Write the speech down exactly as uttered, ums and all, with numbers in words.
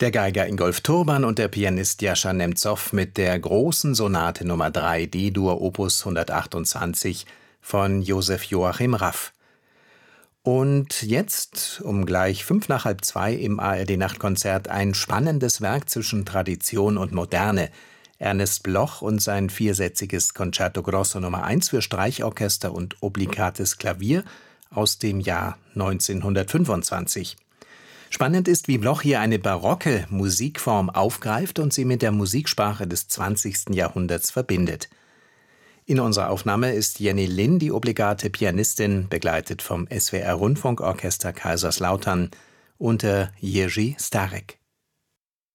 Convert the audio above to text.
Der Geiger Ingolf Turban und der Pianist Jascha Nemzow mit der großen Sonate Nummer drei D-Dur Opus hundertachtundzwanzig von Josef Joachim Raff. Und jetzt, um gleich fünf nach halb zwei im A R D-Nachtkonzert, ein spannendes Werk zwischen Tradition und Moderne. Ernest Bloch und sein viersätziges Concerto Grosso Nummer eins für Streichorchester und obligates Klavier aus dem Jahr neunzehnhundertfünfundzwanzig. Spannend ist, wie Bloch hier eine barocke Musikform aufgreift und sie mit der Musiksprache des zwanzigsten Jahrhunderts verbindet. In unserer Aufnahme ist Jenny Lin die obligate Pianistin, begleitet vom S W R Rundfunkorchester Kaiserslautern unter Jerzy Starek.